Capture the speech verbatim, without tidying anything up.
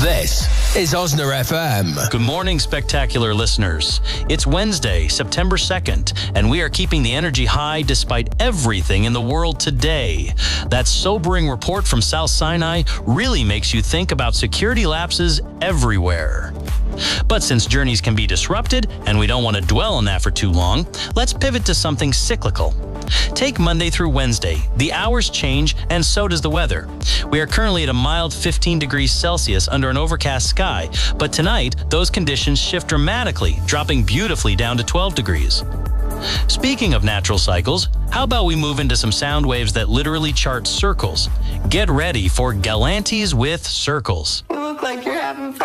This is Osner F M. Good morning, spectacular listeners. It's Wednesday, September second, and we are keeping the energy high despite everything in the world today. That sobering report from South Sinai really makes you think about security lapses everywhere. But since journeys can be disrupted, and we don't want to dwell on that for too long, let's pivot to something cyclical. Take Monday through Wednesday. The hours change, and so does the weather. We are currently at a mild fifteen degrees Celsius under an overcast sky, but tonight, those conditions shift dramatically, dropping beautifully down to twelve degrees. Speaking of natural cycles, how about we move into some sound waves that literally chart circles? Get ready for Galantes with circles. You look like you're having fun.